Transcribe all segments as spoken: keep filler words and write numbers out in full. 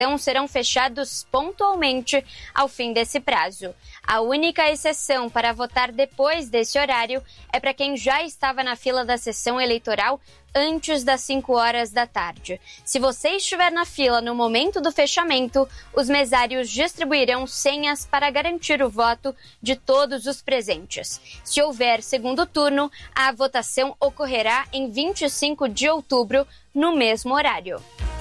serão fechados pontualmente ao fim desse prazo. A única exceção para votar depois desse horário é para quem já estava na fila da sessão eleitoral antes das cinco horas da tarde. Se você estiver na fila no momento do fechamento, os mesários distribuirão senhas para garantir o voto de todos os presentes. Se houver segundo turno, a votação ocorrerá em vinte e cinco de outubro, no mesmo horário.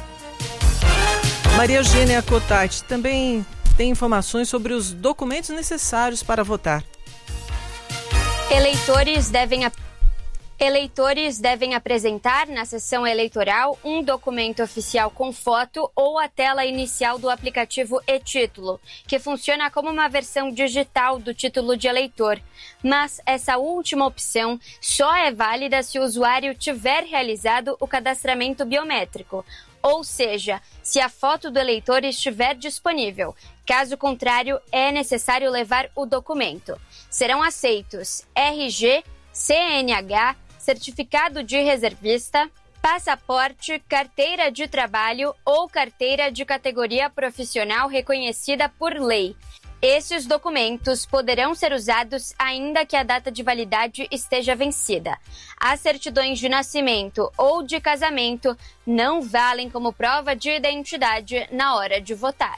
Maria Eugênia Cotati também tem informações sobre os documentos necessários para votar. Eleitores devem Eleitores devem apresentar na sessão eleitoral um documento oficial com foto ou a tela inicial do aplicativo e-Título, que funciona como uma versão digital do título de eleitor. Mas essa última opção só é válida se o usuário tiver realizado o cadastramento biométrico, ou seja, se a foto do eleitor estiver disponível. Caso contrário, é necessário levar o documento. Serão aceitos R G, C N H, certificado de reservista, passaporte, carteira de trabalho ou carteira de categoria profissional reconhecida por lei. Esses documentos poderão ser usados ainda que a data de validade esteja vencida. As certidões de nascimento ou de casamento não valem como prova de identidade na hora de votar.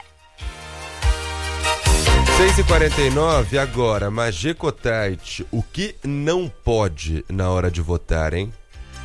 seis e quarenta e nove agora, Magê Cotati, o que não pode na hora de votar, hein?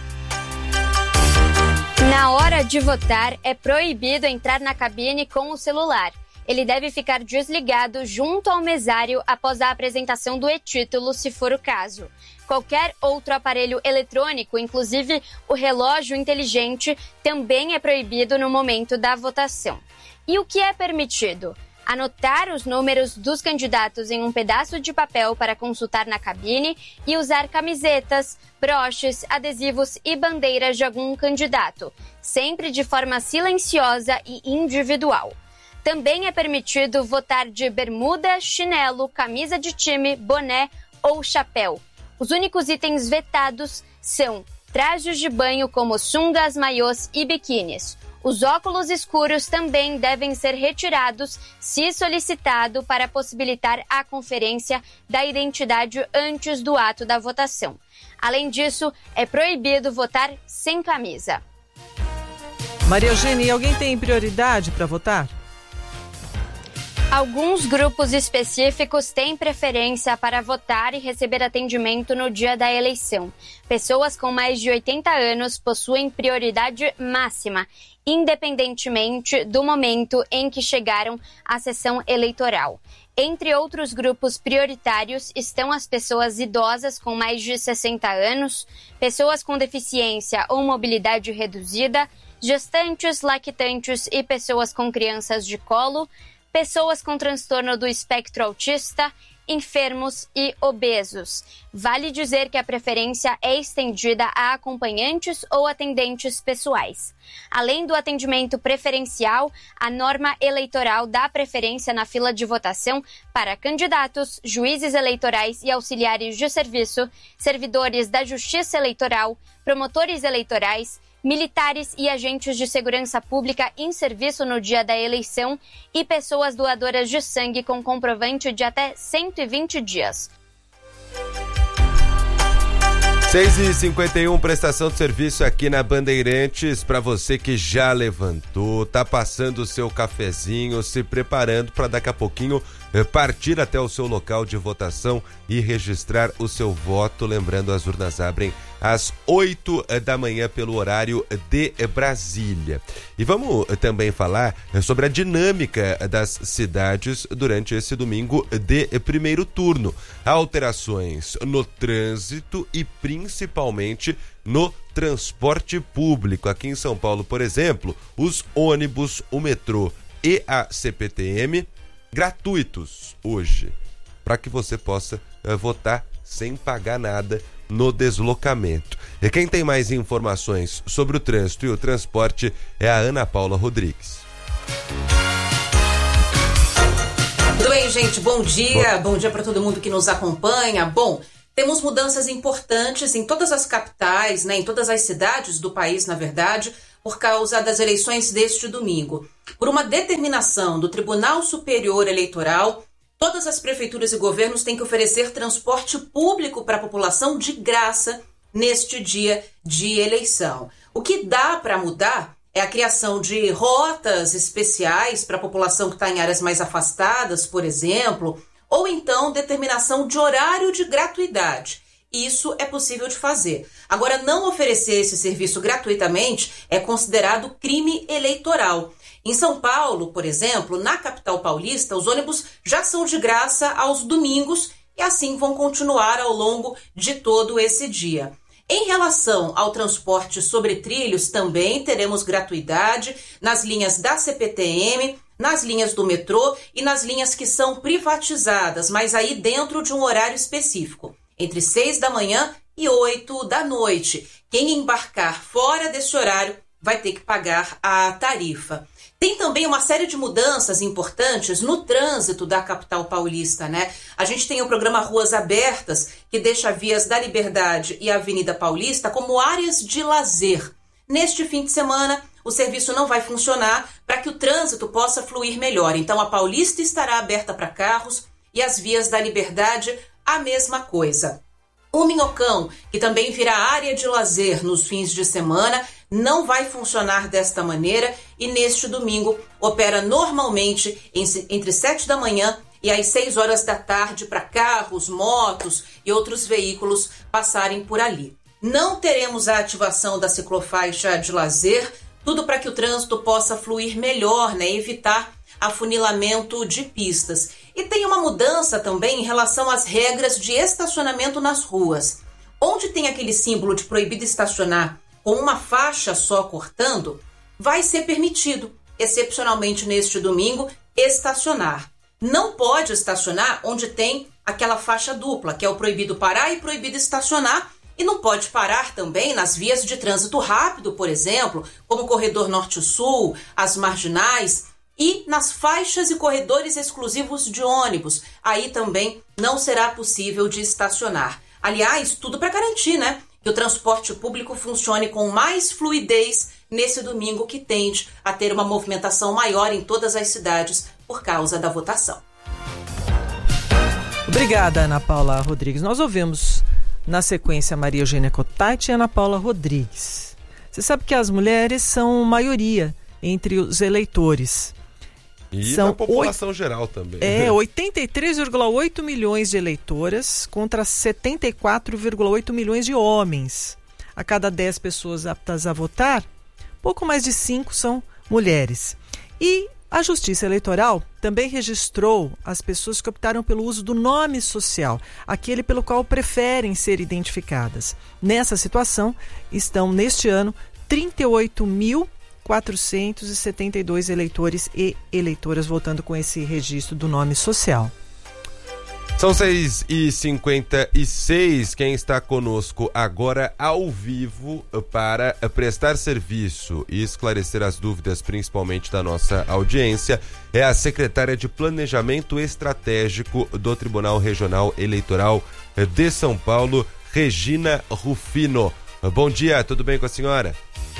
Na hora de votar, é proibido entrar na cabine com o celular. Ele deve ficar desligado junto ao mesário após a apresentação do e-Título, se for o caso. Qualquer outro aparelho eletrônico, inclusive o relógio inteligente, também é proibido no momento da votação. E o que é permitido? Anotar os números dos candidatos em um pedaço de papel para consultar na cabine e usar camisetas, broches, adesivos e bandeiras de algum candidato, sempre de forma silenciosa e individual. Também é permitido votar de bermuda, chinelo, camisa de time, boné ou chapéu. Os únicos itens vetados são trajes de banho como sungas, maiôs e biquínis. Os óculos escuros também devem ser retirados se solicitado para possibilitar a conferência da identidade antes do ato da votação. Além disso, é proibido votar sem camisa. Maria Eugênia, alguém tem prioridade para votar? Alguns grupos específicos têm preferência para votar e receber atendimento no dia da eleição. Pessoas com mais de oitenta anos possuem prioridade máxima, independentemente do momento em que chegaram à sessão eleitoral. Entre outros grupos prioritários estão as pessoas idosas com mais de sessenta anos, pessoas com deficiência ou mobilidade reduzida, gestantes, lactantes e pessoas com crianças de colo, pessoas com transtorno do espectro autista, enfermos e obesos. Vale dizer que a preferência é estendida a acompanhantes ou atendentes pessoais. Além do atendimento preferencial, a norma eleitoral dá preferência na fila de votação para candidatos, juízes eleitorais e auxiliares de serviço, servidores da Justiça Eleitoral, promotores eleitorais, militares e agentes de segurança pública em serviço no dia da eleição e pessoas doadoras de sangue com comprovante de até cento e vinte dias. seis e cinquenta e um, prestação de serviço aqui na Bandeirantes, para você que já levantou, tá passando o seu cafezinho, se preparando para daqui a pouquinho partir até o seu local de votação e registrar o seu voto. Lembrando, as urnas abrem às oito da manhã pelo horário de Brasília. E vamos também falar sobre a dinâmica das cidades durante esse domingo de primeiro turno. Alterações no trânsito e principalmente no transporte público. Aqui em São Paulo, por exemplo, os ônibus, o metrô e a C P T M gratuitos hoje, para que você possa uh, votar sem pagar nada no deslocamento. E quem tem mais informações sobre o trânsito e o transporte é a Ana Paula Rodrigues. Tudo bem, gente? Bom dia. Bom, Bom dia para todo mundo que nos acompanha. Bom, temos mudanças importantes em todas as capitais, né, em todas as cidades do país, na verdade. por causa das eleições deste domingo. Por uma determinação do Tribunal Superior Eleitoral, todas as prefeituras e governos têm que oferecer transporte público para a população de graça neste dia de eleição. O que dá para mudar é a criação de rotas especiais para a população que está em áreas mais afastadas, por exemplo, ou então determinação de horário de gratuidade. Isso é possível de fazer. Agora, não oferecer esse serviço gratuitamente é considerado crime eleitoral. Em São Paulo, por exemplo, na capital paulista, os ônibus já são de graça aos domingos e assim vão continuar ao longo de todo esse dia. Em relação ao transporte sobre trilhos, também teremos gratuidade nas linhas da C P T M, nas linhas do metrô e nas linhas que são privatizadas, mas aí dentro de um horário específico, entre seis da manhã e oito da noite. Quem embarcar fora desse horário vai ter que pagar a tarifa. Tem também uma série de mudanças importantes no trânsito da capital paulista, né? A gente tem o programa Ruas Abertas, que deixa Vias da Liberdade e a Avenida Paulista como áreas de lazer. Neste fim de semana, o serviço não vai funcionar para que o trânsito possa fluir melhor. Então, a Paulista estará aberta para carros e as Vias da Liberdade, a mesma coisa. O Minhocão, que também virá área de lazer nos fins de semana, não vai funcionar desta maneira e neste domingo opera normalmente entre sete da manhã e às seis horas da tarde para carros, motos e outros veículos passarem por ali. Não teremos a ativação da ciclofaixa de lazer, tudo para que o trânsito possa fluir melhor, né? Evitar afunilamento de pistas. E tem uma mudança também em relação às regras de estacionamento nas ruas. Onde tem aquele símbolo de proibido estacionar com uma faixa só cortando, vai ser permitido, excepcionalmente neste domingo, estacionar. Não pode estacionar onde tem aquela faixa dupla, que é o proibido parar e proibido estacionar, e não pode parar também nas vias de trânsito rápido, por exemplo, como o corredor norte-sul, as marginais, e nas faixas e corredores exclusivos de ônibus. Aí também não será possível de estacionar. Aliás, tudo para garantir, né, que o transporte público funcione com mais fluidez nesse domingo que tende a ter uma movimentação maior em todas as cidades por causa da votação. Obrigada, Ana Paula Rodrigues. Nós ouvimos na sequência Maria Eugênia Cotati e Ana Paula Rodrigues. Você sabe que as mulheres são maioria entre os eleitores. E são na população oito, geral também. É, oitenta e três vírgula oito milhões de eleitoras contra setenta e quatro vírgula oito milhões de homens. A cada dez pessoas aptas a votar, pouco mais de cinco são mulheres. E a Justiça Eleitoral também registrou as pessoas que optaram pelo uso do nome social, aquele pelo qual preferem ser identificadas. Nessa situação, estão neste ano trinta e oito mil quatrocentos e setenta e dois eleitores e eleitoras votando com esse registro do nome social. São seis e cinquenta e seis. Quem está conosco agora ao vivo para prestar serviço e esclarecer as dúvidas, principalmente da nossa audiência, é a secretária de Planejamento Estratégico do Tribunal Regional Eleitoral de São Paulo, Regina Rufino. Bom dia, tudo bem com a senhora?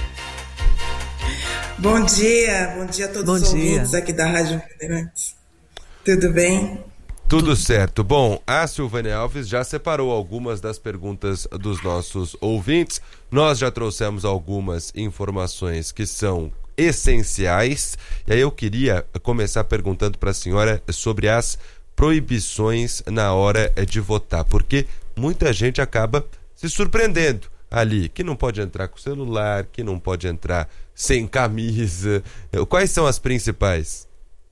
Bom dia, bom dia a todos bom os dia. ouvintes aqui da Rádio Bandeirantes. Tudo bem? Tudo certo. Bom, a Silvânia Alves já separou algumas das perguntas dos nossos ouvintes. Nós já trouxemos algumas informações que são essenciais. E aí eu queria começar perguntando para a senhora sobre as proibições na hora de votar, porque muita gente acaba se surpreendendo ali, que não pode entrar com celular, que não pode entrar sem camisa. Quais são as principais?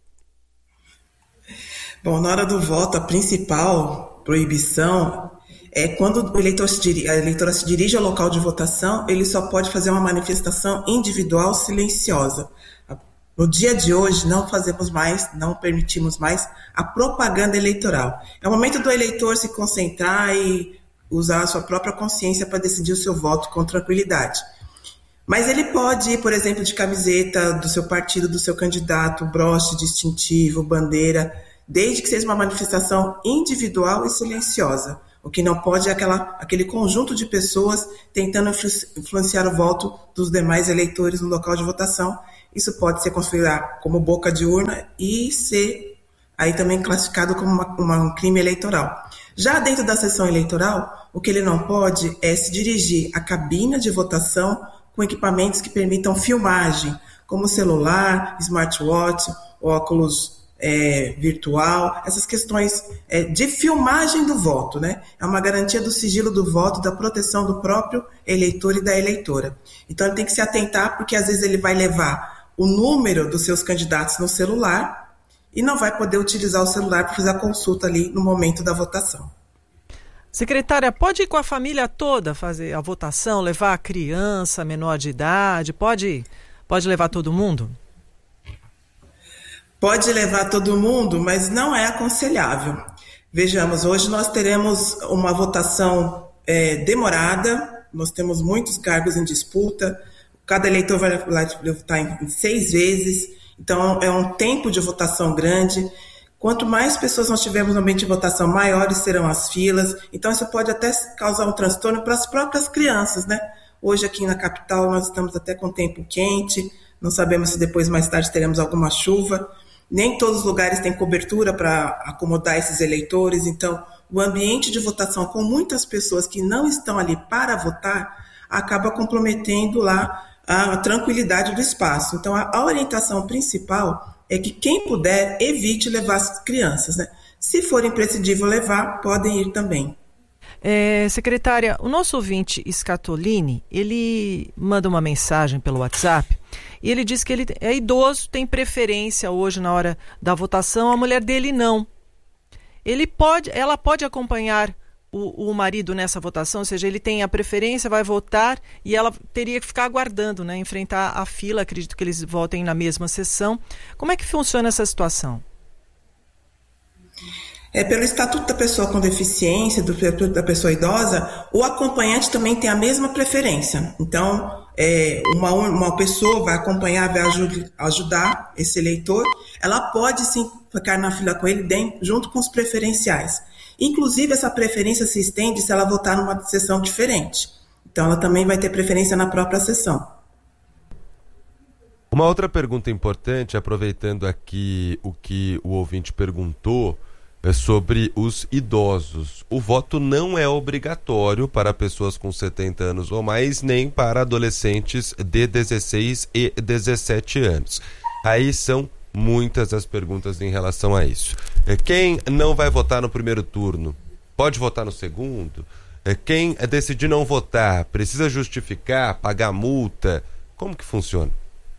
Bom, na hora do voto, a principal proibição é quando o eleitor se dirige, a eleitora se dirige ao local de votação, ele só pode fazer uma manifestação individual silenciosa. No dia de hoje, não fazemos mais, não permitimos mais a propaganda eleitoral. É o momento do eleitor se concentrar e usar a sua própria consciência para decidir o seu voto com tranquilidade. Mas ele pode ir, por exemplo, de camiseta do seu partido, do seu candidato, broche distintivo, bandeira, desde que seja uma manifestação individual e silenciosa. O que não pode é aquela, aquele conjunto de pessoas tentando influenciar o voto dos demais eleitores no local de votação. Isso pode ser considerado como boca de urna e ser aí também classificado como uma, uma, um crime eleitoral. Já dentro da sessão eleitoral, o que ele não pode é se dirigir à cabine de votação com equipamentos que permitam filmagem, como celular, smartwatch, óculos é, virtual, essas questões é, de filmagem do voto, né? É uma garantia do sigilo do voto, da proteção do próprio eleitor e da eleitora. Então ele tem que se atentar, porque às vezes ele vai levar o número dos seus candidatos no celular e não vai poder utilizar o celular para fazer a consulta ali no momento da votação. Secretária, pode ir com a família toda fazer a votação, levar a criança menor de idade, pode, pode levar todo mundo? Pode levar todo mundo, mas não é aconselhável. Vejamos, hoje nós teremos uma votação é, demorada, nós temos muitos cargos em disputa, cada eleitor vai votar em seis vezes, então é um tempo de votação grande. Quanto mais pessoas nós tivermos no ambiente de votação, maiores serão as filas, então isso pode até causar um transtorno para as próprias crianças, né? Hoje aqui na capital nós estamos até com tempo quente, não sabemos se depois mais tarde teremos alguma chuva. Nem todos os lugares têm cobertura para acomodar esses eleitores, então o ambiente de votação com muitas pessoas que não estão ali para votar acaba comprometendo lá a tranquilidade do espaço. Então a, a orientação principal é que quem puder evite levar as crianças, né? Se for imprescindível levar, podem ir também. É, secretária, o nosso ouvinte Scatolini, ele manda uma mensagem pelo WhatsApp e ele diz que ele é idoso, tem preferência hoje na hora da votação, a mulher dele não. Ele pode, ela pode acompanhar o, o marido nessa votação, ou seja, ele tem a preferência, vai votar e ela teria que ficar aguardando, né, enfrentar a fila, acredito que eles votem na mesma sessão. Como é que funciona essa situação? É, pelo Estatuto da Pessoa com Deficiência, do Estatuto da Pessoa Idosa, o acompanhante também tem a mesma preferência. Então, é, uma, uma pessoa vai acompanhar, vai ajud, ajudar esse eleitor, ela pode sim ficar na fila com ele dentro, junto com os preferenciais. Inclusive, essa preferência se estende se ela votar numa sessão diferente. Então, ela também vai ter preferência na própria sessão. Uma outra pergunta importante, aproveitando aqui o que o ouvinte perguntou, é sobre os idosos. O voto não é obrigatório para pessoas com setenta anos ou mais, nem para adolescentes de dezesseis e dezessete anos. Aí são muitas as perguntas em relação a isso. Quem não vai votar no primeiro turno, pode votar no segundo? Quem decidir não votar, precisa justificar, pagar multa? Como que funciona?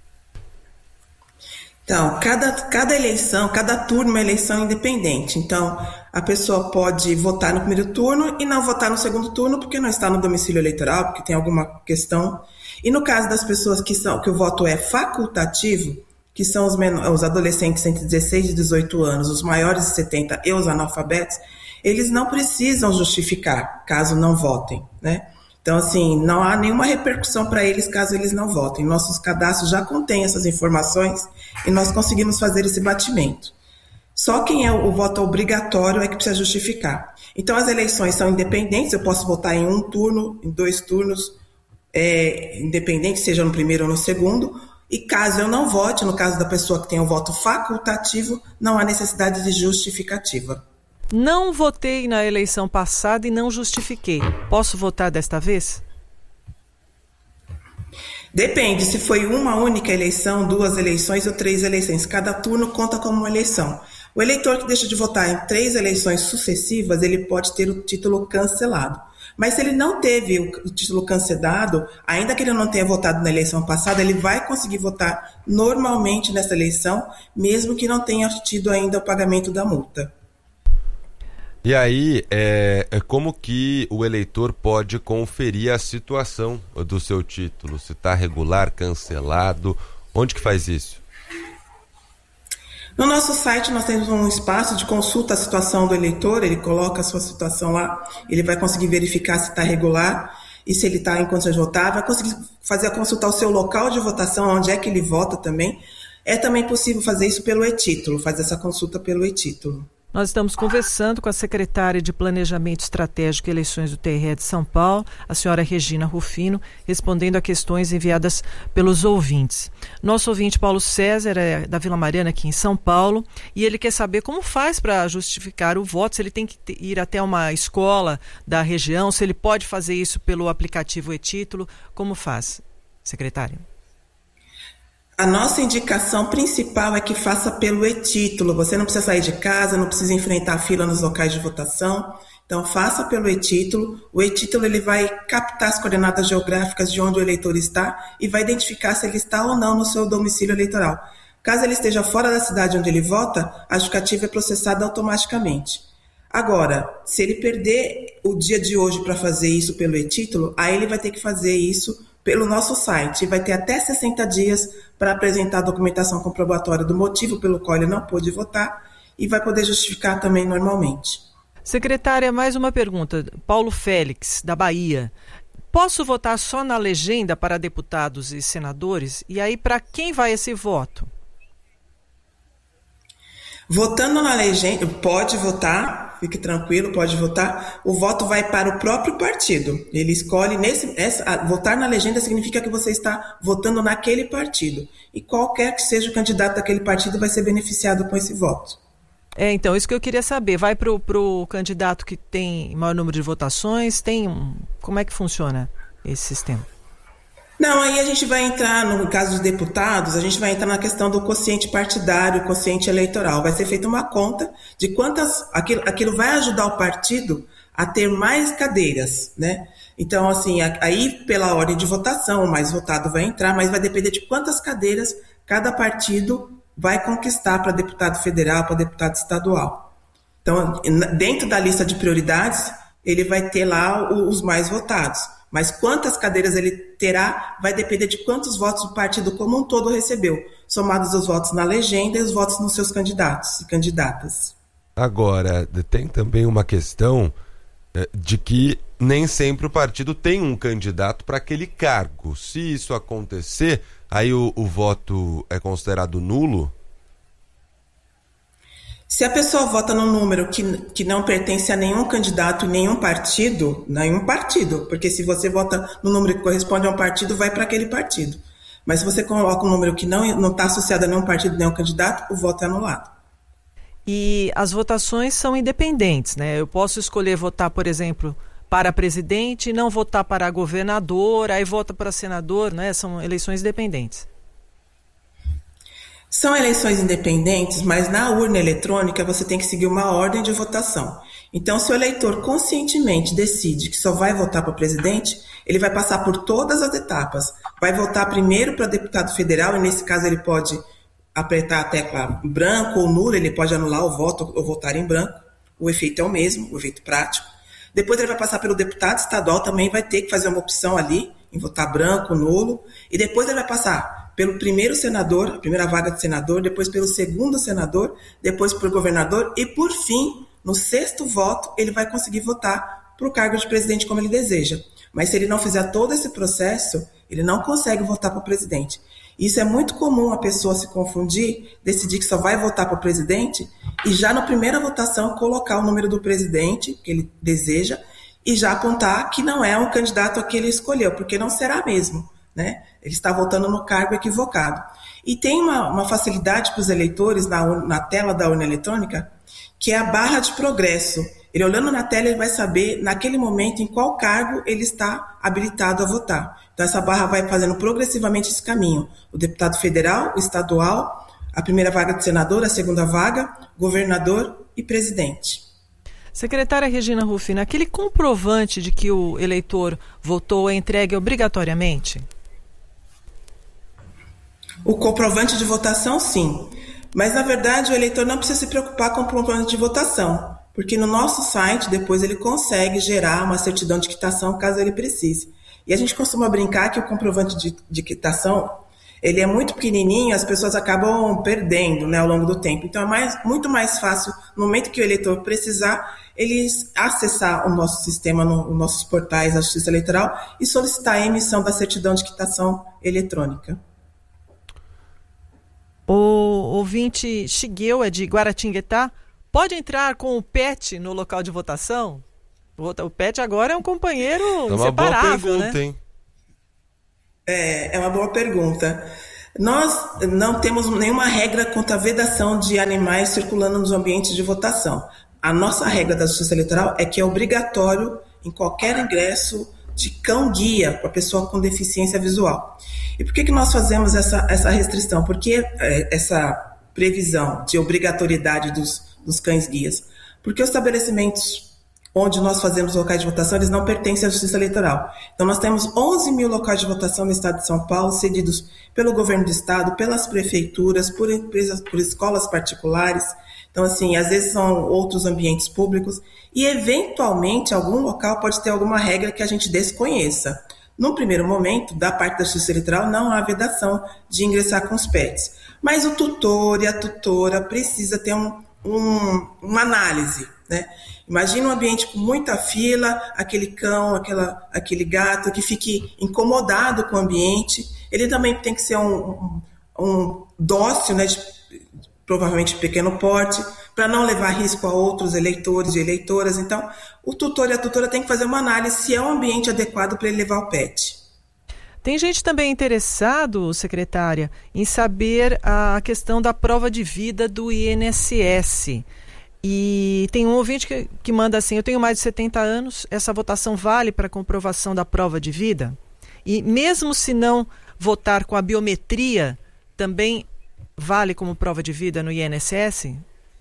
Então, cada, cada eleição, cada turno é uma eleição independente. Então, a pessoa pode votar no primeiro turno e não votar no segundo turno porque não está no domicílio eleitoral, porque tem alguma questão. E no caso das pessoas que, são, que o voto é facultativo, que são os, menores, os adolescentes entre dezesseis e dezoito anos, os maiores de setenta e os analfabetos, eles não precisam justificar caso não votem, né? Então, assim, não há nenhuma repercussão para eles caso eles não votem. Nossos cadastros já contêm essas informações e nós conseguimos fazer esse batimento. Só quem é o voto obrigatório é que precisa justificar. Então, as eleições são independentes, eu posso votar em um turno, em dois turnos, é, independente, seja no primeiro ou no segundo, e caso eu não vote, no caso da pessoa que tem o voto facultativo, não há necessidade de justificativa. Não votei na eleição passada e não justifiquei. Posso votar desta vez? Depende, se foi uma única eleição, duas eleições ou três eleições. Cada turno conta como uma eleição. O eleitor que deixa de votar em três eleições sucessivas, ele pode ter o título cancelado. Mas se ele não teve o título cancelado, ainda que ele não tenha votado na eleição passada, ele vai conseguir votar normalmente nessa eleição, mesmo que não tenha tido ainda o pagamento da multa. E aí, é, é como que o eleitor pode conferir a situação do seu título? Se está regular, cancelado, onde que faz isso? No nosso site nós temos um espaço de consulta à situação do eleitor, ele coloca a sua situação lá, ele vai conseguir verificar se está regular e se ele está em condições de votar, vai conseguir fazer a consulta ao seu local de votação, onde é que ele vota também. É também possível fazer isso pelo e-título, fazer essa consulta pelo e-título. Nós estamos conversando com a secretária de Planejamento Estratégico e Eleições do T R E de São Paulo, a senhora Regina Rufino, respondendo a questões enviadas pelos ouvintes. Nosso ouvinte Paulo César é da Vila Mariana, aqui em São Paulo, e ele quer saber como faz para justificar o voto, se ele tem que ir até uma escola da região, se ele pode fazer isso pelo aplicativo e-Título. Como faz, secretária? A nossa indicação principal é que faça pelo e-Título. Você não precisa sair de casa, não precisa enfrentar a fila nos locais de votação. Então, faça pelo e-Título. O e-Título ele vai captar as coordenadas geográficas de onde o eleitor está e vai identificar se ele está ou não no seu domicílio eleitoral. Caso ele esteja fora da cidade onde ele vota, a justificativa é processada automaticamente. Agora, se ele perder o dia de hoje para fazer isso pelo e-Título, aí ele vai ter que fazer isso pelo nosso site. Vai ter até sessenta dias para apresentar a documentação comprobatória do motivo pelo qual ele não pôde votar e vai poder justificar também normalmente. Secretária, mais uma pergunta. Paulo Félix, da Bahia. Posso votar só na legenda para deputados e senadores? E aí, para quem vai esse voto? Votando na legenda, pode votar, fique tranquilo, pode votar. O voto vai para o próprio partido. Ele escolhe, nesse, essa, votar na legenda significa que você está votando naquele partido. E qualquer que seja o candidato daquele partido vai ser beneficiado com esse voto. É, então, isso que eu queria saber. Vai para o candidato que tem maior número de votações? Tem um, como é que funciona esse sistema? Não, aí a gente vai entrar, no caso dos deputados, a gente vai entrar na questão do quociente partidário, quociente eleitoral. Vai ser feita uma conta de quantas... Aquilo, aquilo vai ajudar o partido a ter mais cadeiras, né? Então, assim, aí pela ordem de votação, o mais votado vai entrar, mas vai depender de quantas cadeiras cada partido vai conquistar para deputado federal, para deputado estadual. Então, dentro da lista de prioridades, ele vai ter lá os mais votados. Mas quantas cadeiras ele terá vai depender de quantos votos o partido como um todo recebeu, somados os votos na legenda e os votos nos seus candidatos e candidatas. Agora, tem também uma questão de que nem sempre o partido tem um candidato para aquele cargo. Se isso acontecer, aí o, o voto é considerado nulo? Se a pessoa vota num número que, que não pertence a nenhum candidato e nenhum partido, nenhum partido, porque se você vota no número que corresponde a um partido, vai para aquele partido. Mas se você coloca um número que não está associado a nenhum partido, nenhum candidato, o voto é anulado. E as votações são independentes, né? Eu posso escolher votar, por exemplo, para presidente e não votar para governador, aí vota para senador, né? São eleições independentes. São eleições independentes, mas na urna eletrônica você tem que seguir uma ordem de votação. Então, se o eleitor conscientemente decide que só vai votar para presidente, ele vai passar por todas as etapas. Vai votar primeiro para deputado federal, e nesse caso ele pode apertar a tecla branco ou nulo, ele pode anular o voto ou votar em branco. O efeito é o mesmo, o efeito prático. Depois ele vai passar pelo deputado estadual, também vai ter que fazer uma opção ali, em votar branco, nulo. E depois ele vai passar pelo primeiro senador, a primeira vaga de senador, depois pelo segundo senador, depois por governador e, por fim, no sexto voto, ele vai conseguir votar para o cargo de presidente como ele deseja. Mas se ele não fizer todo esse processo, ele não consegue votar para o presidente. Isso é muito comum a pessoa se confundir, decidir que só vai votar para o presidente e já na primeira votação colocar o número do presidente que ele deseja e já apontar que não é um candidato a que ele escolheu, porque não será mesmo. Né? Ele está votando no cargo equivocado. E tem uma, uma facilidade para os eleitores na, na tela da urna eletrônica, que é a barra de progresso. Ele olhando na tela, ele vai saber, naquele momento, em qual cargo ele está habilitado a votar. Então, essa barra vai fazendo progressivamente esse caminho. O deputado federal, o estadual, a primeira vaga de senador, a segunda vaga, governador e presidente. Secretária Regina Rufino, aquele comprovante de que o eleitor votou é entregue obrigatoriamente? O comprovante de votação, sim. Mas, na verdade, o eleitor não precisa se preocupar com o comprovante de votação, porque no nosso site, depois ele consegue gerar uma certidão de quitação, caso ele precise. E a gente costuma brincar que o comprovante de, de quitação, ele é muito pequenininho, as pessoas acabam perdendo, né, ao longo do tempo. Então, é mais, muito mais fácil, no momento que o eleitor precisar, eles acessar o nosso sistema, no, os nossos portais da Justiça Eleitoral e solicitar a emissão da certidão de quitação eletrônica. O ouvinte Shigeu é de Guaratinguetá. Pode entrar com o pet no local de votação? O pet agora é um companheiro é uma inseparável, boa pergunta, né? Hein? É, é uma boa pergunta. Nós não temos nenhuma regra contra a vedação de animais circulando nos ambientes de votação. A nossa regra da Justiça Eleitoral é que é obrigatório em qualquer ingresso de cão-guia para pessoa com deficiência visual. E por que, que nós fazemos essa, essa restrição? Porque é, essa previsão de obrigatoriedade dos, dos cães-guias? Porque os estabelecimentos onde nós fazemos locais de votação, eles não pertencem à Justiça Eleitoral. Então, nós temos onze mil locais de votação no estado de São Paulo, cedidos pelo governo do estado, pelas prefeituras, por empresas, por escolas particulares. Então, assim, às vezes são outros ambientes públicos e, eventualmente, algum local pode ter alguma regra que a gente desconheça. No primeiro momento, da parte da Justiça Eleitoral, não há vedação de ingressar com os pets. Mas o tutor e a tutora precisa ter um, um, uma análise, né? Imagina um ambiente com muita fila, aquele cão, aquela, aquele gato que fique incomodado com o ambiente. Ele também tem que ser um, um, um dócil, né, de, provavelmente de pequeno porte, para não levar risco a outros eleitores e eleitoras. Então, o tutor e a tutora têm que fazer uma análise se é um ambiente adequado para ele levar o pet. Tem gente também interessado, secretária, em saber a questão da prova de vida do I N S S. E tem um ouvinte que, que manda assim: eu tenho mais de setenta anos, essa votação vale para comprovação da prova de vida? E mesmo se não votar com a biometria, também vale como prova de vida no I N S S?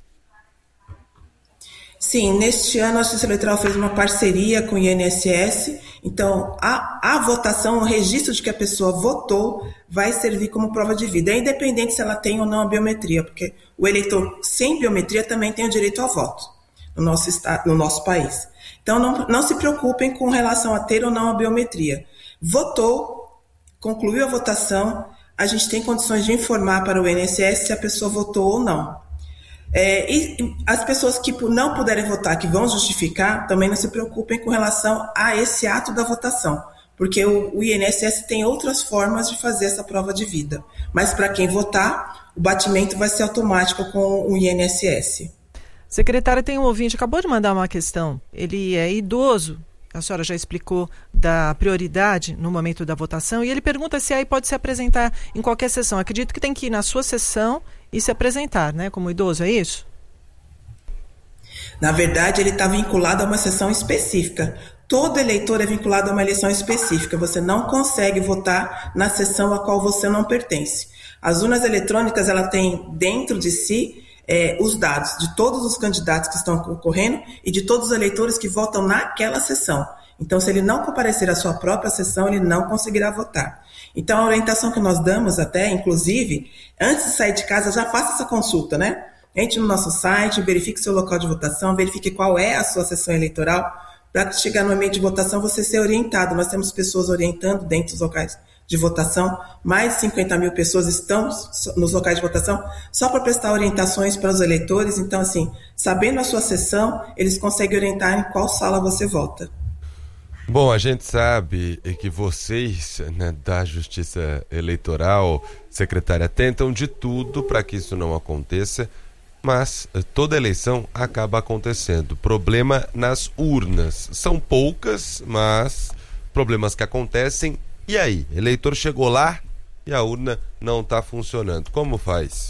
Sim, neste ano a Justiça Eleitoral fez uma parceria com o I N S S, então a, a votação, o registro de que a pessoa votou vai servir como prova de vida, é independente se ela tem ou não a biometria, porque o eleitor sem biometria também tem o direito ao voto no nosso, estado, no nosso país. Então não, não se preocupem com relação a ter ou não a biometria. Votou, concluiu a votação, a gente tem condições de informar para o I N S S se a pessoa votou ou não. É, e as pessoas que não puderem votar, que vão justificar, também não se preocupem com relação a esse ato da votação, porque o, o I N S S tem outras formas de fazer essa prova de vida. Mas para quem votar, o batimento vai ser automático com o I N S S. Secretária, tem um ouvinte, acabou de mandar uma questão. Ele é idoso, a senhora já explicou da prioridade no momento da votação, e ele pergunta se aí pode se apresentar em qualquer sessão. Acredito que tem que ir na sua sessão e se apresentar, né, como idoso, é isso? Na verdade, ele está vinculado a uma sessão específica. Todo eleitor é vinculado a uma eleição específica. Você não consegue votar na sessão a qual você não pertence. As urnas eletrônicas, ela tem dentro de si é, os dados de todos os candidatos que estão concorrendo e de todos os eleitores que votam naquela sessão. Então, se ele não comparecer à sua própria sessão, ele não conseguirá votar. Então, a orientação que nós damos até, inclusive, antes de sair de casa, já faça essa consulta, né? Entre no nosso site, verifique seu local de votação, verifique qual é a sua sessão eleitoral, para chegar no ambiente de votação você ser orientado. Nós temos pessoas orientando dentro dos locais de votação, mais de cinquenta mil pessoas estão nos locais de votação só para prestar orientações para os eleitores. Então, assim, sabendo a sua sessão, eles conseguem orientar em qual sala você vota. Bom, a gente sabe que vocês, né, da Justiça Eleitoral, secretária, tentam de tudo para que isso não aconteça, mas toda eleição acaba acontecendo. Problema nas urnas. São poucas, mas problemas que acontecem. E aí? Eleitor chegou lá e a urna não está funcionando. Como faz?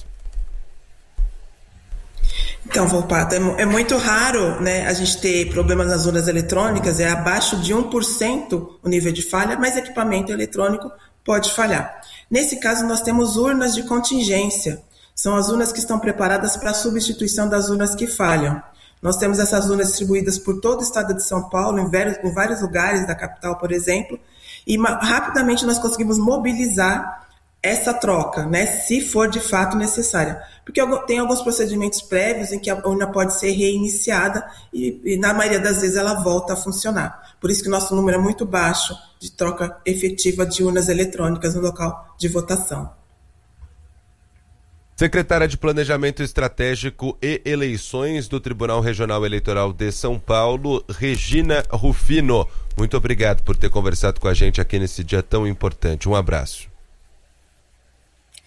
Então, Volpato, é, é muito raro, né, a gente ter problemas nas urnas eletrônicas, é abaixo de um por cento o nível de falha, mas equipamento eletrônico pode falhar. Nesse caso, nós temos urnas de contingência, são as urnas que estão preparadas para a substituição das urnas que falham. Nós temos essas urnas distribuídas por todo o estado de São Paulo, em vários, em vários lugares da capital, por exemplo, e rapidamente nós conseguimos mobilizar essa troca, né, se for de fato necessária. Porque tem alguns procedimentos prévios em que a urna pode ser reiniciada e, e na maioria das vezes ela volta a funcionar. Por isso que o nosso número é muito baixo de troca efetiva de urnas eletrônicas no local de votação. Secretária de Planejamento Estratégico e Eleições do Tribunal Regional Eleitoral de São Paulo, Regina Rufino. Muito obrigado por ter conversado com a gente aqui nesse dia tão importante. Um abraço.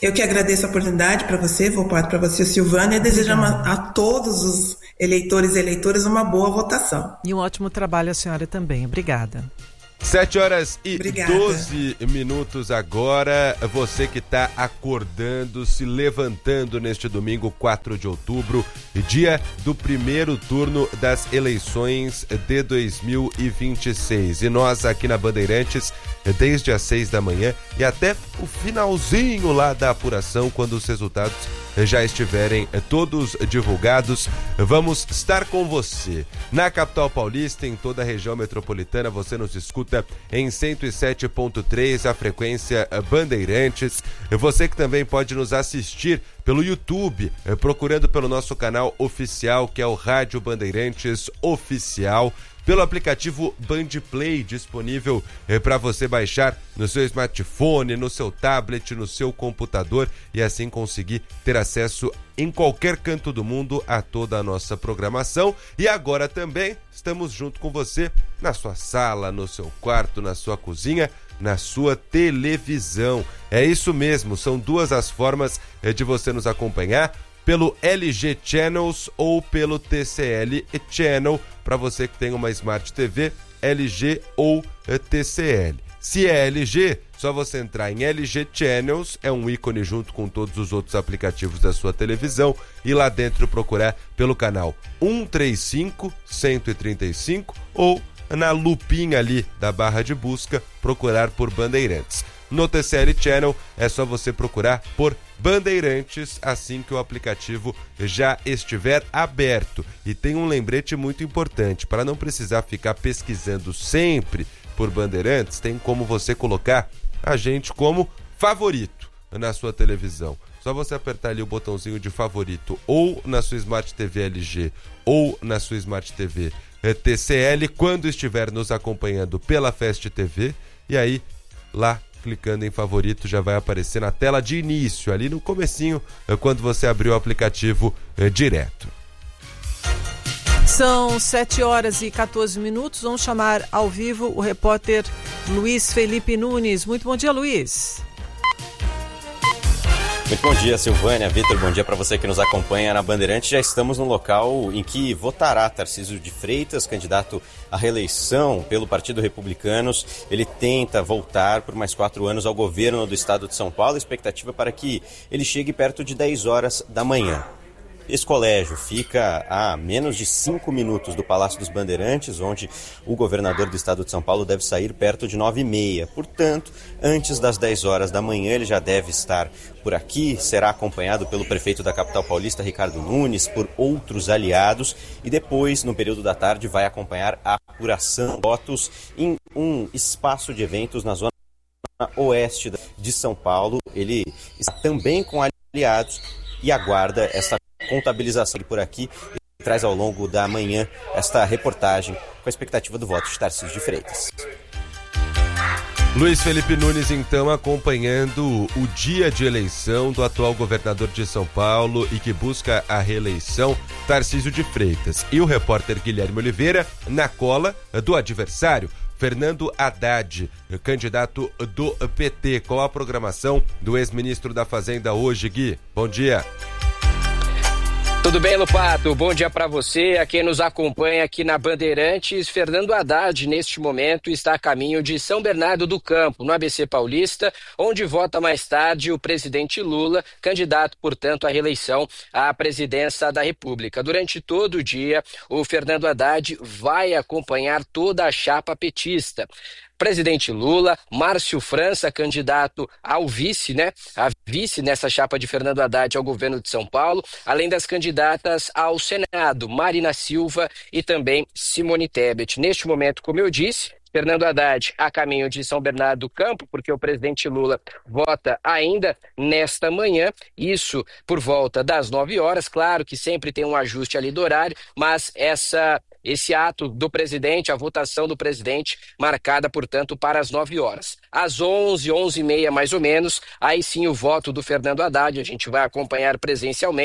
Eu que agradeço a oportunidade para você, Volpato, para você, Silvânia, e desejamos a todos os eleitores e eleitoras uma boa votação. E um ótimo trabalho à senhora também. Obrigada. sete horas e Obrigada. doze minutos agora. Você que está acordando, se levantando neste domingo, quatro de outubro, dia do primeiro turno das eleições de dois mil e vinte e seis. E nós aqui na Bandeirantes, desde as seis da manhã e até o finalzinho lá da apuração, quando os resultados já estiverem todos divulgados, vamos estar com você. Na capital paulista, em toda a região metropolitana, você nos escuta em cento e sete ponto três, a frequência Bandeirantes. Você que também pode nos assistir pelo YouTube, procurando pelo nosso canal oficial, que é o Rádio Bandeirantes Oficial, pelo aplicativo Bandplay, disponível eh, para você baixar no seu smartphone, no seu tablet, no seu computador, e assim conseguir ter acesso em qualquer canto do mundo a toda a nossa programação. E agora também estamos junto com você na sua sala, no seu quarto, na sua cozinha, na sua televisão. É isso mesmo, são duas as formas eh, de você nos acompanhar: pelo L G Channels ou pelo T C L Channel, para você que tem uma Smart T V, L G ou T C L. Se é L G, só você entrar em L G Channels, é um ícone junto com todos os outros aplicativos da sua televisão, e lá dentro procurar pelo canal cento e trinta e cinco, cento e trinta e cinco, ou na lupinha ali da barra de busca, procurar por Bandeirantes. No T C L Channel é só você procurar por Bandeirantes assim que o aplicativo já estiver aberto. E tem um lembrete muito importante: para não precisar ficar pesquisando sempre por Bandeirantes, tem como você colocar a gente como favorito na sua televisão. Só você apertar ali o botãozinho de favorito, ou na sua Smart T V L G ou na sua Smart T V T C L, quando estiver nos acompanhando pela Fast T V, e aí lá, clicando em favorito, já vai aparecer na tela de início, ali no comecinho, quando você abrir o aplicativo é, direto. São sete horas e quatorze minutos. Vamos chamar ao vivo o repórter Luiz Felipe Nunes. Muito bom dia, Luiz. Muito bom dia, Silvânia, Vitor, bom dia para você que nos acompanha na Bandeirantes. Já estamos no local em que votará Tarcísio de Freitas, candidato à reeleição pelo Partido Republicanos. Ele tenta voltar por mais quatro anos ao governo do estado de São Paulo. A expectativa é para que ele chegue perto de dez horas da manhã. Esse colégio fica a menos de cinco minutos do Palácio dos Bandeirantes, onde o governador do estado de São Paulo deve sair perto de nove e meia. Portanto, antes das dez horas da manhã, ele já deve estar por aqui. Será acompanhado pelo prefeito da capital paulista, Ricardo Nunes, por outros aliados. E depois, no período da tarde, vai acompanhar a apuração de votos em um espaço de eventos na zona oeste de São Paulo. Ele está também com aliados e aguarda essa contabilização por aqui e traz ao longo da manhã esta reportagem com a expectativa do voto de Tarcísio de Freitas. Luiz Felipe Nunes, então, acompanhando o dia de eleição do atual governador de São Paulo e que busca a reeleição, Tarcísio de Freitas. E o repórter Guilherme Oliveira na cola do adversário, Fernando Haddad, candidato do P T. Qual a programação do ex-ministro da Fazenda hoje, Gui? Bom dia. Tudo bem, Lupato? Bom dia para você, a quem nos acompanha aqui na Bandeirantes. Fernando Haddad, neste momento, está a caminho de São Bernardo do Campo, no A B C Paulista, onde vota mais tarde o presidente Lula, candidato, portanto, à reeleição à presidência da República. Durante todo o dia, o Fernando Haddad vai acompanhar toda a chapa petista. Presidente Lula, Márcio França, candidato ao vice, né? A vice nessa chapa de Fernando Haddad ao governo de São Paulo, além das candidatas ao Senado, Marina Silva e também Simone Tebet. Neste momento, como eu disse, Fernando Haddad a caminho de São Bernardo do Campo, porque o presidente Lula vota ainda nesta manhã, isso por volta das nove horas. Claro que sempre tem um ajuste ali do horário, mas essa... Esse ato do presidente, a votação do presidente, marcada, portanto, para as nove horas. Às onze, onze e meia, mais ou menos, aí sim o voto do Fernando Haddad, a gente vai acompanhar presencialmente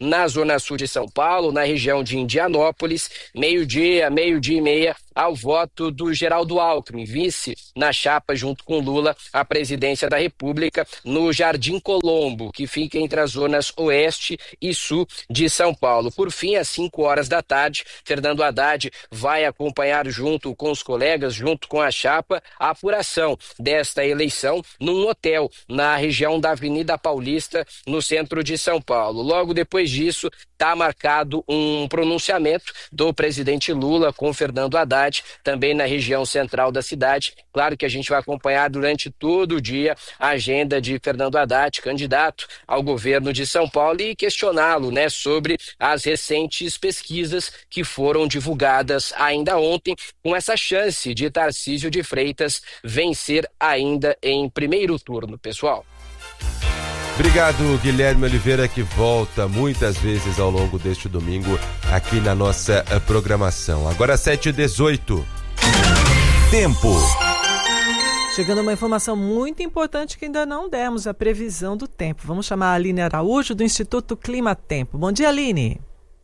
na Zona Sul de São Paulo, na região de Indianópolis, meio-dia, meio-dia e meia, ao voto do Geraldo Alckmin, vice na chapa junto com Lula, a presidência da República, no Jardim Colombo, que fica entre as zonas oeste e sul de São Paulo. Por fim, às cinco horas da tarde, Fernando Haddad vai acompanhar junto com os colegas, junto com a chapa, a apuração desta eleição num hotel na região da Avenida Paulista, no centro de São Paulo. Logo depois disso, está marcado um pronunciamento do presidente Lula com Fernando Haddad, também na região central da cidade. Claro que a gente vai acompanhar durante todo o dia a agenda de Fernando Haddad, candidato ao governo de São Paulo, e questioná-lo, né, sobre as recentes pesquisas que foram divulgadas ainda ontem, com essa chance de Tarcísio de Freitas vencer ainda em primeiro turno, pessoal. Obrigado, Guilherme Oliveira, que volta muitas vezes ao longo deste domingo aqui na nossa programação. Agora sete e dezoito. Tempo. Chegando uma informação muito importante que ainda não demos, a previsão do tempo. Vamos chamar a Aline Araújo, do Instituto Clima Tempo. Bom dia, Aline.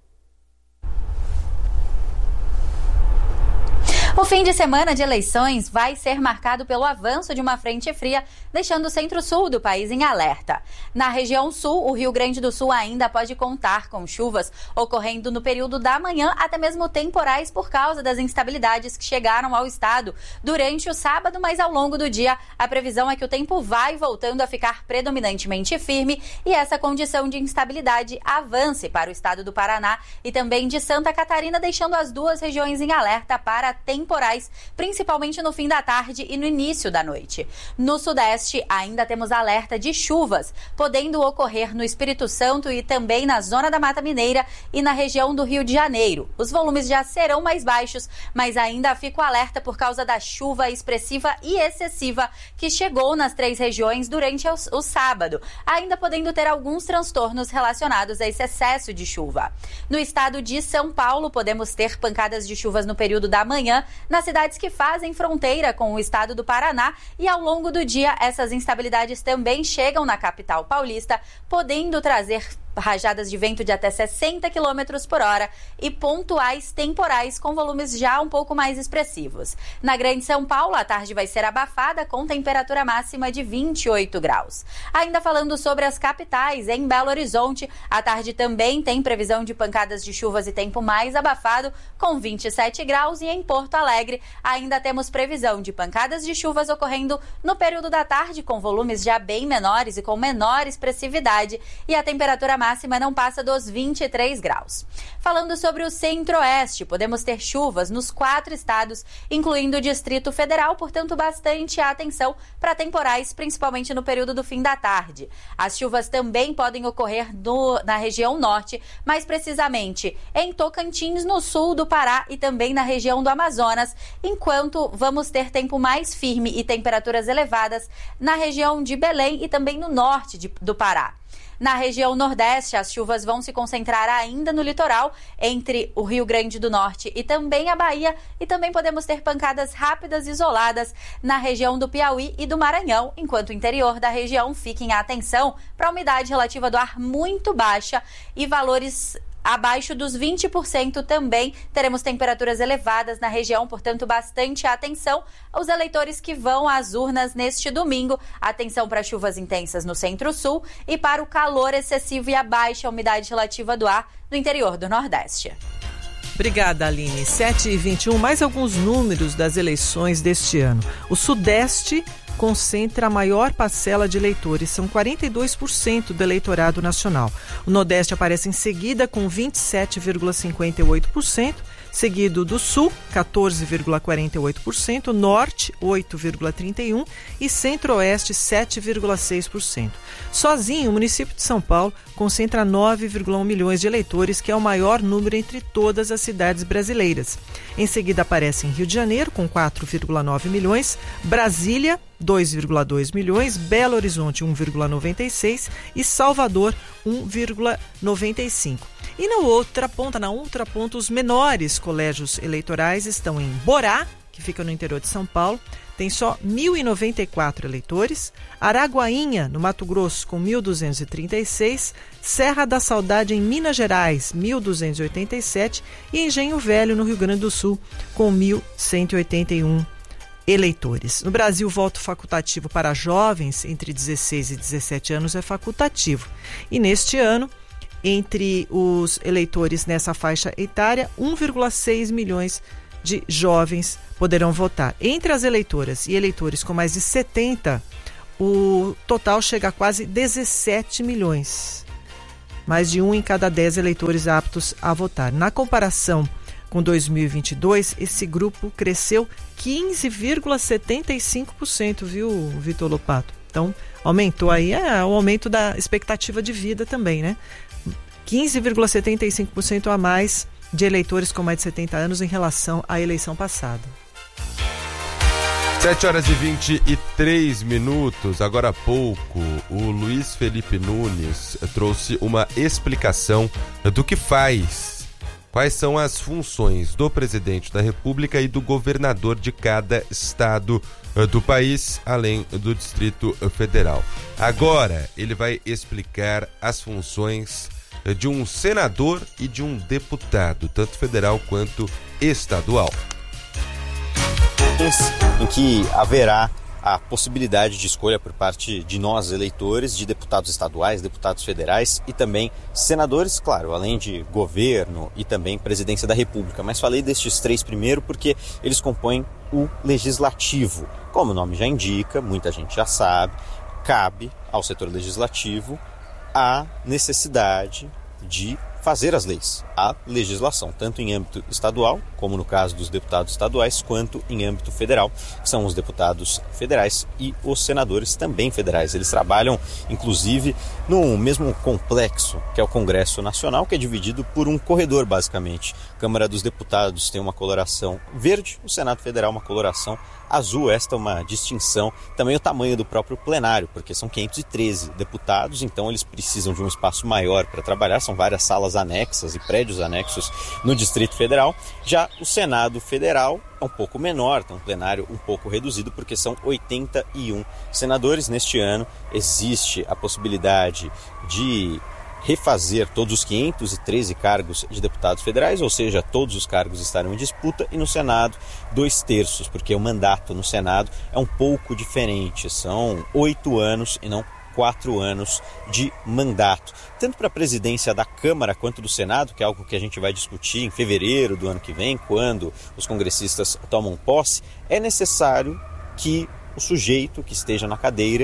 O fim de semana de eleições vai ser marcado pelo avanço de uma frente fria, deixando o centro-sul do país em alerta. Na região sul, o Rio Grande do Sul ainda pode contar com chuvas ocorrendo no período da manhã, até mesmo temporais por causa das instabilidades que chegaram ao estado durante o sábado, mas ao longo do dia a previsão é que o tempo vai voltando a ficar predominantemente firme e essa condição de instabilidade avance para o estado do Paraná e também de Santa Catarina, deixando as duas regiões em alerta para temporais. temporais, principalmente no fim da tarde e no início da noite. No sudeste, ainda temos alerta de chuvas, podendo ocorrer no Espírito Santo e também na zona da Mata Mineira e na região do Rio de Janeiro. Os volumes já serão mais baixos, mas ainda fica o alerta por causa da chuva expressiva e excessiva que chegou nas três regiões durante o, o sábado, ainda podendo ter alguns transtornos relacionados a esse excesso de chuva. No estado de São Paulo, podemos ter pancadas de chuvas no período da manhã, nas cidades que fazem fronteira com o estado do Paraná, e ao longo do dia essas instabilidades também chegam na capital paulista, podendo trazer rajadas de vento de até sessenta quilômetros por hora e pontuais temporais com volumes já um pouco mais expressivos. Na Grande São Paulo, a tarde vai ser abafada com temperatura máxima de vinte e oito graus. Ainda falando sobre as capitais, em Belo Horizonte, a tarde também tem previsão de pancadas de chuvas e tempo mais abafado com vinte e sete graus, e em Porto Alegre ainda temos previsão de pancadas de chuvas ocorrendo no período da tarde com volumes já bem menores e com menor expressividade, e a temperatura máxima máxima não passa dos vinte e três graus. Falando sobre o centro-oeste, podemos ter chuvas nos quatro estados, incluindo o Distrito Federal, portanto, bastante atenção para temporais, principalmente no período do fim da tarde. As chuvas também podem ocorrer no, na região norte, mais precisamente em Tocantins, no sul do Pará e também na região do Amazonas, enquanto vamos ter tempo mais firme e temperaturas elevadas na região de Belém e também no norte de, do Pará. Na região nordeste, as chuvas vão se concentrar ainda no litoral, entre o Rio Grande do Norte e também a Bahia, e também podemos ter pancadas rápidas isoladas na região do Piauí e do Maranhão, enquanto o interior da região fique em atenção para a umidade relativa do ar muito baixa e valores abaixo dos vinte por cento também. Teremos temperaturas elevadas na região, portanto, bastante atenção aos eleitores que vão às urnas neste domingo. Atenção para chuvas intensas no centro-sul e para o calor excessivo e a baixa umidade relativa do ar no interior do Nordeste. Obrigada, Aline. sete e vinte e um, mais alguns números das eleições deste ano. O Sudeste concentra a maior parcela de eleitores, são quarenta e dois por cento do eleitorado nacional. O Nordeste aparece em seguida com vinte e sete vírgula cinquenta e oito por cento, seguido do Sul, quatorze vírgula quarenta e oito por cento, Norte, oito vírgula trinta e um por cento e Centro-Oeste, sete vírgula seis por cento. Sozinho, o município de São Paulo concentra nove vírgula um milhões de eleitores, que é o maior número entre todas as cidades brasileiras. Em seguida aparecem Rio de Janeiro, com quatro vírgula nove milhões, Brasília, dois vírgula dois milhões, Belo Horizonte, um vírgula noventa e seis e Salvador, um vírgula noventa e cinco. E na outra ponta, na outra ponta, os menores colégios eleitorais estão em Borá, que fica no interior de São Paulo, tem só mil e noventa e quatro eleitores. Araguainha, no Mato Grosso, com mil duzentos e trinta e seis. Serra da Saudade, em Minas Gerais, mil duzentos e oitenta e sete. E Engenho Velho, no Rio Grande do Sul, com mil cento e oitenta e um eleitores. No Brasil, o voto facultativo para jovens entre dezesseis e dezessete anos é facultativo. E neste ano, entre os eleitores nessa faixa etária, um vírgula seis milhões de jovens poderão votar. Entre as eleitoras e eleitores com mais de setenta, o total chega a quase dezessete milhões. Mais de um em cada dez eleitores aptos a votar. Na comparação com dois mil e vinte e dois, esse grupo cresceu quinze vírgula setenta e cinco por cento, viu, Vitor Lopato? Então, aumentou aí, é o aumento da expectativa de vida também, né? quinze vírgula setenta e cinco por cento a mais de eleitores com mais de setenta anos em relação à eleição passada. sete horas e vinte e três minutos. Agora há pouco, o Luiz Felipe Nunes trouxe uma explicação do que faz, quais são as funções do presidente da República e do governador de cada estado do país, além do Distrito Federal. Agora, ele vai explicar as funções de um senador e de um deputado, tanto federal quanto estadual. Em que haverá a possibilidade de escolha por parte de nós, eleitores, de deputados estaduais, deputados federais e também senadores, claro, além de governo e também presidência da República. Mas falei destes três primeiro porque eles compõem o legislativo. Como o nome já indica, muita gente já sabe, cabe ao setor legislativo a necessidade de fazer as leis, a legislação, tanto em âmbito estadual, como no caso dos deputados estaduais, quanto em âmbito federal, que são os deputados federais e os senadores também federais. Eles trabalham, inclusive, no mesmo complexo, que é o Congresso Nacional, que é dividido por um corredor, basicamente. A Câmara dos Deputados tem uma coloração verde, o Senado Federal uma coloração azul. Esta é uma distinção, também o tamanho do próprio plenário, porque são quinhentos e treze deputados, então eles precisam de um espaço maior para trabalhar, são várias salas anexas e prédios anexos no Distrito Federal. Já o Senado Federal é um pouco menor, tem um plenário um pouco reduzido, porque são oitenta e um senadores. Neste ano existe a possibilidade de refazer todos os quinhentos e treze cargos de deputados federais, ou seja, todos os cargos estarão em disputa, e no Senado, dois terços, porque o mandato no Senado é um pouco diferente, são oito anos e não quatro anos de mandato. Tanto para a presidência da Câmara quanto do Senado, que é algo que a gente vai discutir em fevereiro do ano que vem, quando os congressistas tomam posse, é necessário que o sujeito que esteja na cadeira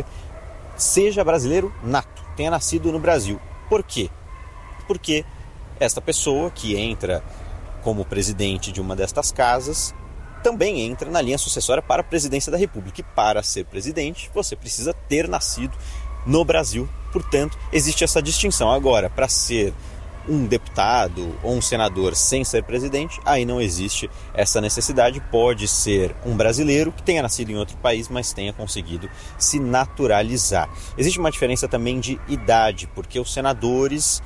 seja brasileiro nato, tenha nascido no Brasil. Por quê? Porque esta pessoa que entra como presidente de uma destas casas também entra na linha sucessória para a presidência da República. E para ser presidente, você precisa ter nascido no Brasil. Portanto, existe essa distinção. Agora, para ser um deputado ou um senador sem ser presidente, aí não existe essa necessidade. Pode ser um brasileiro que tenha nascido em outro país, mas tenha conseguido se naturalizar. Existe uma diferença também de idade, porque os senadores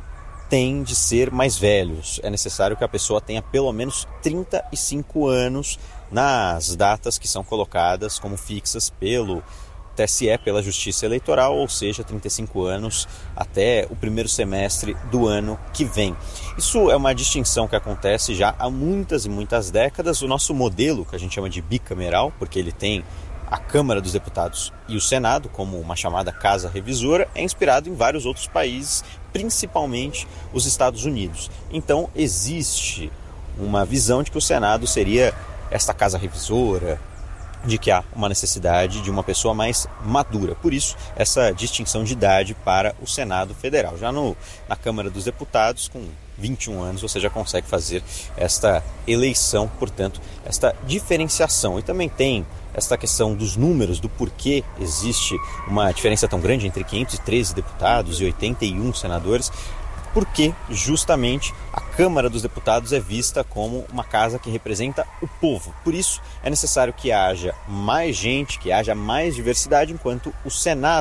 têm de ser mais velhos. É necessário que a pessoa tenha pelo menos trinta e cinco anos nas datas que são colocadas como fixas pelo T S E, pela Justiça Eleitoral, ou seja, trinta e cinco anos até o primeiro semestre do ano que vem. Isso é uma distinção que acontece já há muitas e muitas décadas. O nosso modelo, que a gente chama de bicameral, porque ele tem a Câmara dos Deputados e o Senado como uma chamada casa revisora, é inspirado em vários outros países, principalmente os Estados Unidos. Então existe uma visão de que o Senado seria esta casa revisora, de que há uma necessidade de uma pessoa mais madura. Por isso, essa distinção de idade para o Senado Federal. Já no, na Câmara dos Deputados, com vinte e um anos, você já consegue fazer esta eleição, portanto, esta diferenciação. E também tem esta questão dos números, do porquê existe uma diferença tão grande entre quinhentos e treze deputados e oitenta e um senadores, porque justamente a Câmara dos Deputados é vista como uma casa que representa o povo. Por isso é necessário que haja mais gente, que haja mais diversidade, enquanto o Senado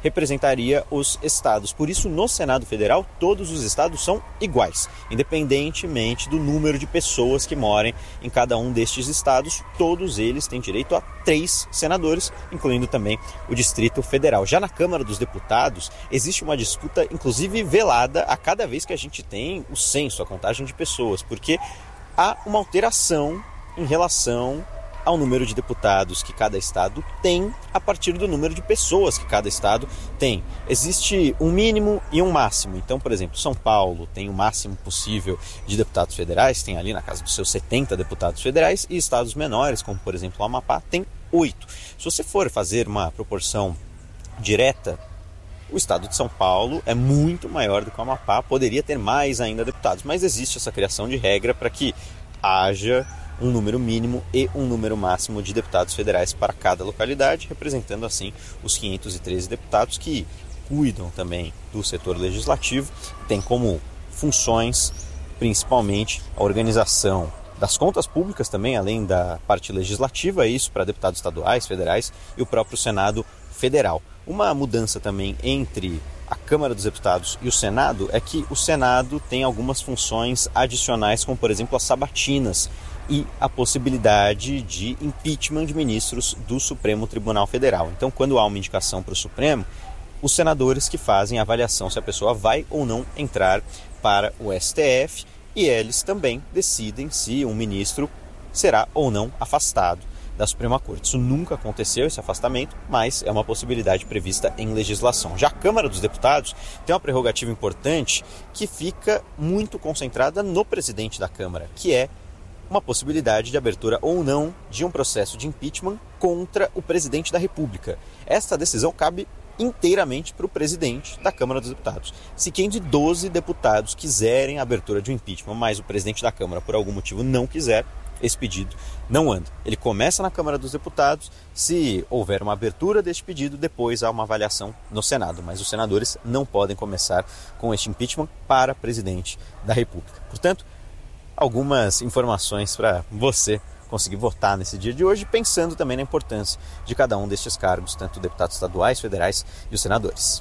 representaria os estados. Por isso, no Senado Federal, todos os estados são iguais, independentemente do número de pessoas que morem em cada um destes estados. Todos eles têm direito a três senadores, incluindo também o Distrito Federal. Já na Câmara dos Deputados, existe uma disputa, inclusive velada, a cada vez que a gente tem o censo, a contagem de pessoas, porque há uma alteração em relação ao número de deputados que cada estado tem a partir do número de pessoas que cada estado tem. Existe um mínimo e um máximo. Então, por exemplo, São Paulo tem o máximo possível de deputados federais, tem ali na casa dos seus setenta deputados federais, e estados menores, como por exemplo o Amapá, tem oito. Se você for fazer uma proporção direta, o estado de São Paulo é muito maior do que o Amapá, poderia ter mais ainda deputados, mas existe essa criação de regra para que haja um número mínimo e um número máximo de deputados federais para cada localidade, representando assim os quinhentos e treze deputados que cuidam também do setor legislativo, tem como funções principalmente a organização das contas públicas também, além da parte legislativa, isso para deputados estaduais, federais e o próprio Senado Federal. Uma mudança também entre a Câmara dos Deputados e o Senado é que o Senado tem algumas funções adicionais, como por exemplo as sabatinas e a possibilidade de impeachment de ministros do Supremo Tribunal Federal. Então, quando há uma indicação para o Supremo, os senadores que fazem a avaliação se a pessoa vai ou não entrar para o S T F, e eles também decidem se um ministro será ou não afastado da Suprema Corte. Isso nunca aconteceu, esse afastamento, mas é uma possibilidade prevista em legislação. Já a Câmara dos Deputados tem uma prerrogativa importante que fica muito concentrada no presidente da Câmara, que é uma possibilidade de abertura ou não de um processo de impeachment contra o presidente da República. Esta decisão cabe inteiramente para o presidente da Câmara dos Deputados. Se quem de doze deputados quiserem a abertura de um impeachment, mas o presidente da Câmara por algum motivo não quiser, esse pedido não anda. Ele começa na Câmara dos Deputados, se houver uma abertura deste pedido, depois há uma avaliação no Senado, mas os senadores não podem começar com este impeachment para presidente da República. Portanto, algumas informações para você conseguir votar nesse dia de hoje, pensando também na importância de cada um destes cargos, tanto deputados estaduais, federais e os senadores.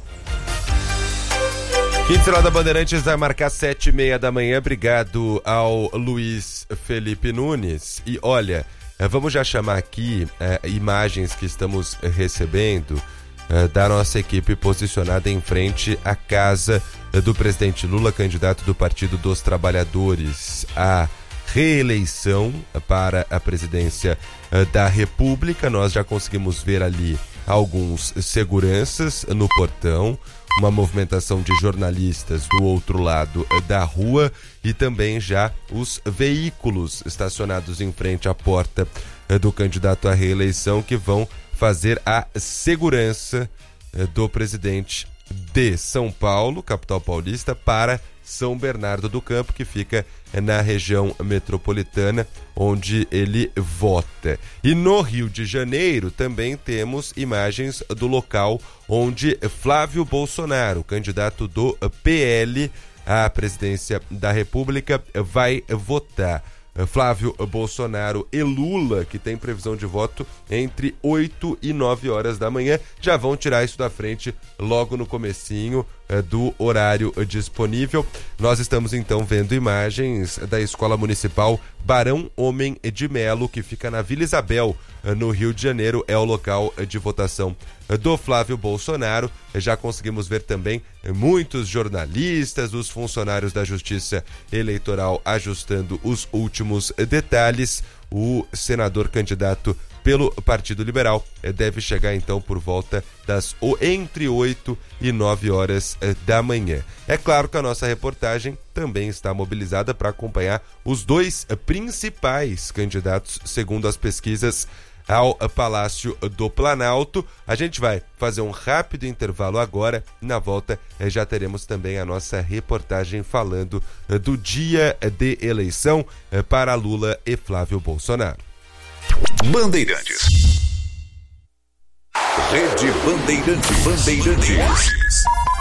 Quinta da Bandeirantes vai marcar sete e meia da manhã. Obrigado ao Luiz Felipe Nunes. E olha, vamos já chamar aqui é, imagens que estamos recebendo é, da nossa equipe posicionada em frente à casa do presidente Lula, candidato do Partido dos Trabalhadores à reeleição para a presidência da República. Nós já conseguimos ver ali alguns seguranças no portão, uma movimentação de jornalistas do outro lado da rua e também já os veículos estacionados em frente à porta do candidato à reeleição que vão fazer a segurança do presidente de São Paulo, capital paulista, para São Bernardo do Campo, que fica na região metropolitana onde ele vota. E no Rio de Janeiro também temos imagens do local onde Flávio Bolsonaro, candidato do P L à presidência da República, vai votar. Flávio Bolsonaro e Lula, que tem previsão de voto entre oito e nove horas da manhã, já vão tirar isso da frente logo no comecinho eh, do horário disponível. Nós estamos então vendo imagens da Escola Municipal Barão Homem de Melo, que fica na Vila Isabel, eh, no Rio de Janeiro, é o local eh, de votação eh, do Flávio Bolsonaro. Já conseguimos ver também eh, muitos jornalistas, os funcionários da Justiça Eleitoral ajustando os últimos detalhes. O senador candidato pelo Partido Liberal deve chegar então por volta das entre oito e nove horas da manhã. É claro que a nossa reportagem também está mobilizada para acompanhar os dois principais candidatos, segundo as pesquisas, ao Palácio do Planalto. A gente vai fazer um rápido intervalo agora. Na volta já teremos também a nossa reportagem falando do dia de eleição para Lula e Flávio Bolsonaro. Bandeirantes. Rede Bandeirantes. Bandeirantes.